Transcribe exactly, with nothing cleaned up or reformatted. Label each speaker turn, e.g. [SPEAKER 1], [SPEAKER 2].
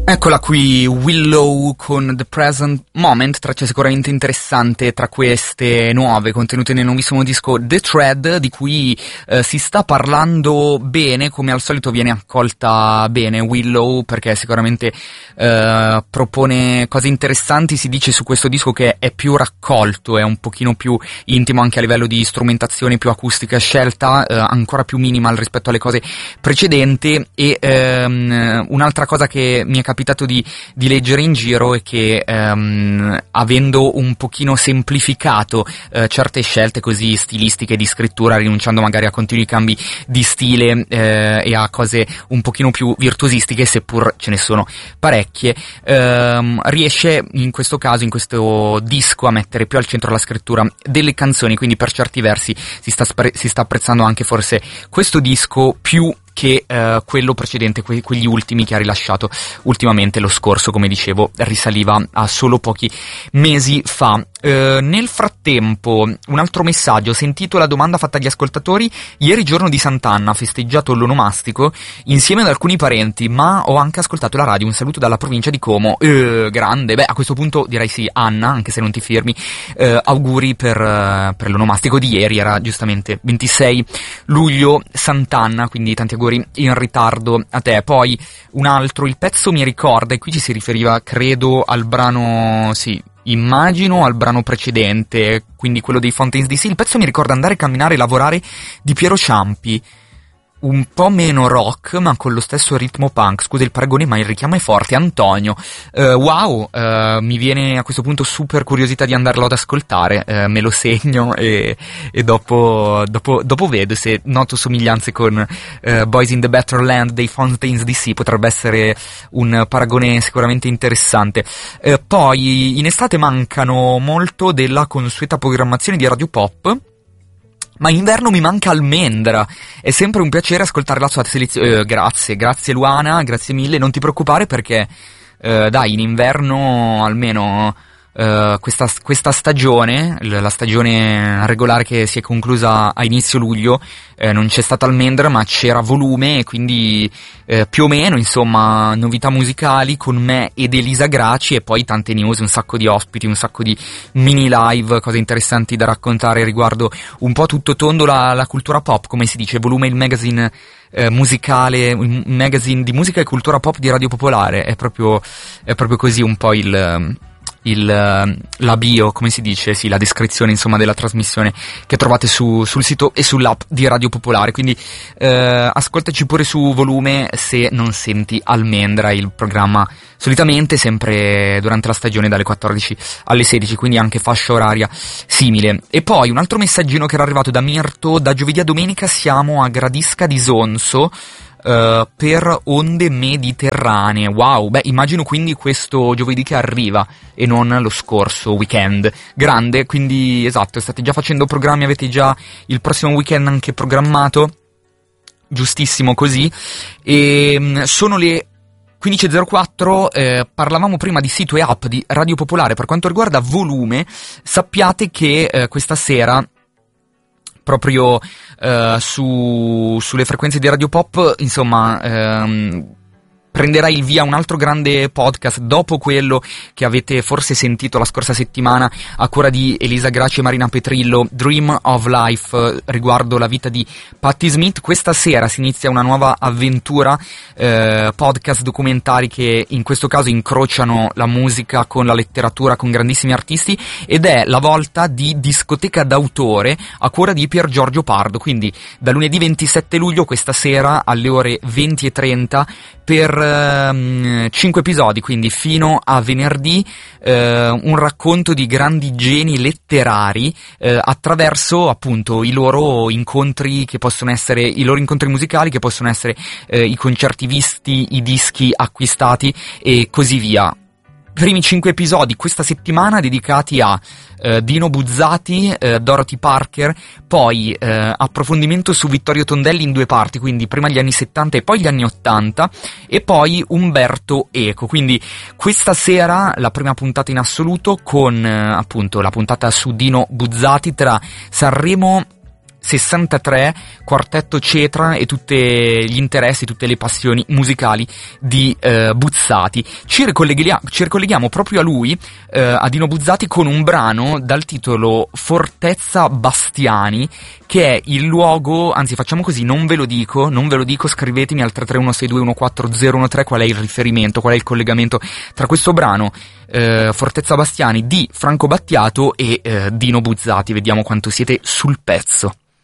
[SPEAKER 1] Eccola qui, Willow con The Present Moment, traccia sicuramente interessante tra queste nuove contenute nel nuovissimo disco The Thread, di cui eh, si sta parlando bene, come al solito viene accolta bene Willow, perché sicuramente eh, propone cose interessanti. Si dice su questo disco che è più raccolto, è un pochino più intimo anche a livello di strumentazione, più acustica scelta, eh, ancora più minimal rispetto alle cose precedenti. E ehm, un'altra cosa che mi è capitata capitato di, di leggere in giro è che ehm, avendo un pochino semplificato eh, certe scelte così stilistiche di scrittura, rinunciando magari a continui cambi di stile eh, e a cose un pochino più virtuosistiche, seppur ce ne sono parecchie, ehm, riesce in questo caso, in questo disco, a mettere più al centro la scrittura delle canzoni, quindi per certi versi si sta, spre- si sta apprezzando anche forse questo disco più che eh, quello precedente, que- quegli ultimi che ha rilasciato ultimamente. Lo scorso, come dicevo, risaliva a solo pochi mesi fa. Eh, nel frattempo, un altro messaggio: ho sentito la domanda fatta agli ascoltatori ieri, giorno di Sant'Anna, festeggiato l'onomastico insieme ad alcuni parenti, ma ho anche ascoltato la radio. Un saluto dalla provincia di Como. Eh, grande, beh, a questo punto direi sì, Anna, anche se non ti firmi. Eh, auguri per, uh, per l'onomastico di ieri, era giustamente ventisei luglio, Sant'Anna, quindi tanti auguri in ritardo a te. Poi un altro: il pezzo mi ricorda, e qui ci si riferiva credo al brano, sì, immagino al brano precedente, quindi quello dei Fountains D C. Il pezzo mi ricorda Andare a camminare e lavorare di Piero Ciampi, un po' meno rock ma con lo stesso ritmo punk. Scusa il paragone ma il richiamo è forte. Antonio, uh, wow, uh, mi viene a questo punto super curiosità di andarlo ad ascoltare, uh, me lo segno e, e dopo, dopo, dopo vedo se noto somiglianze con uh, Boys in the Better Land dei Fountains D C. Potrebbe essere un paragone sicuramente interessante. Uh, poi in estate mancano molto della consueta programmazione di Radio Pop, ma in inverno mi manca Almendra. È sempre un piacere ascoltare la sua selezione. Eh, grazie, grazie Luana, grazie mille. Non ti preoccupare perché, eh, dai, in inverno almeno eh, questa, questa stagione, la stagione regolare che si è conclusa a inizio luglio, eh, non c'è stata Almendra ma c'era Volume, e quindi eh, più o meno, insomma, novità musicali con me ed Elisa Graci, e poi tante news, un sacco di ospiti, un sacco di mini live, cose interessanti da raccontare riguardo un po' tutto tondo la, la cultura pop, come si dice. Volume, il magazine eh, musicale, un magazine di musica e cultura pop di Radio Popolare. È proprio, è proprio così un po' il... Il, la bio, come si dice, sì, la descrizione insomma della trasmissione che trovate su, sul sito e sull'app di Radio Popolare. Quindi eh, ascoltaci pure su Volume se non senti Almendra, il programma solitamente sempre durante la stagione dalle quattordici alle sedici, quindi anche fascia oraria simile. E poi un altro messaggino che era arrivato da Mirto: da giovedì a domenica siamo a Gradisca di Sonso Uh, per onde mediterranee. Wow, beh, immagino quindi questo giovedì che arriva e non lo scorso weekend. Grande, quindi esatto, state già facendo programmi, avete già il prossimo weekend anche programmato, giustissimo così. E um, sono le quindici e zero quattro, eh, parlavamo prima di sito e app di Radio Popolare. Per quanto riguarda Volume, sappiate che eh, questa sera, proprio uh, su, sulle frequenze di Radio Pop, insomma, ehm, prenderà il via un altro grande podcast dopo quello che avete forse sentito la scorsa settimana a cura di Elisa Graci e Marina Petrillo, Dream of Life, riguardo la vita di Patti Smith. Questa sera si inizia una nuova avventura, eh, podcast documentari che in questo caso incrociano la musica con la letteratura, con grandissimi artisti, ed è la volta di Discoteca d'autore a cura di Pier Giorgio Pardo. Quindi da lunedì ventisette luglio, questa sera alle ore venti e trenta, per cinque episodi, quindi fino a venerdì, eh, un racconto di grandi geni letterari eh, attraverso appunto i loro incontri, che possono essere i loro incontri musicali, che possono essere eh, i concerti visti, i dischi acquistati e così via. Primi cinque episodi questa settimana dedicati a eh, Dino Buzzati, eh, Dorothy Parker, poi eh, approfondimento su Vittorio Tondelli in due parti, quindi prima gli anni settanta e poi gli anni ottanta, e poi Umberto Eco. Quindi questa sera la prima puntata in assoluto con eh, appunto la puntata su Dino Buzzati tra Sanremo sessantatré, quartetto Cetra e tutti gli interessi, tutte le passioni musicali di eh, Buzzati. Ci ricolleghiamo, ci ricolleghiamo proprio a lui, eh, a Dino Buzzati, con un brano dal titolo Fortezza Bastiani, che è il luogo, anzi facciamo così, non ve lo dico, non ve lo dico, scrivetemi al tre tre uno sei due uno quattro zero uno tre qual è il riferimento, qual è il collegamento tra questo brano, eh, Fortezza Bastiani di Franco Battiato, e eh, Dino Buzzati. Vediamo quanto siete sul pezzo.